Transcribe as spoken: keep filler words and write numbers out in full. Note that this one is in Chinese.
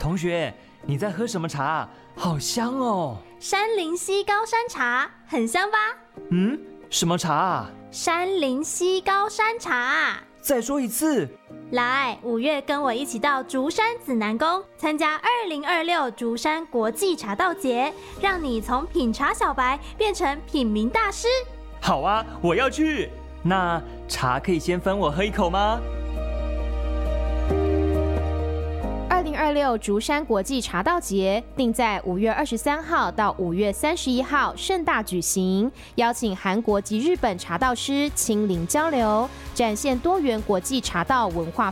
同学，你在喝什么茶？好香哦！ 山林溪高山茶，很香吧？ 嗯，什么茶啊？ 山林溪高山茶。 再说一次。 来，五月跟我一起到竹山紫南宫参加二零二六竹山国际茶道节，让你从品茶小白变成品茗大师。 好啊，我要去。那茶可以先分我喝一口吗？ 二零二六竹山国际茶道节定在五月二十三号到五月三十一号盛大举行，邀请韩国及日本茶道师亲临交流，展现多元国际茶道文化